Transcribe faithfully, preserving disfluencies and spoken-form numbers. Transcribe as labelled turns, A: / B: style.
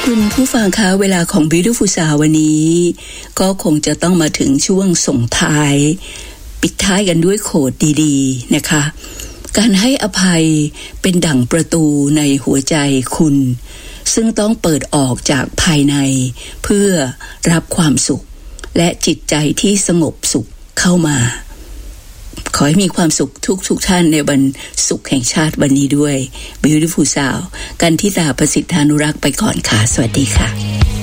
A: คุณผู้ฟังคะเวลาของ Beautiful Sound วันนี้ก็คงจะต้องมาถึงช่วงส่งท้ายปิดท้ายกันด้วยโคดดีๆนะคะการให้อภัยเป็นดั่งประตูในหัวใจคุณซึ่งต้องเปิดออกจากภายในเพื่อรับความสุขและจิตใจที่สงบสุขเข้ามาขอให้มีความสุขทุกทุกท่านในวันศุกร์แห่งชาติวันนี้ด้วย Beautiful Sound กันทิตาประสิทธานุรักษ์ไปก่อนค่ะสวัสดีค่ะ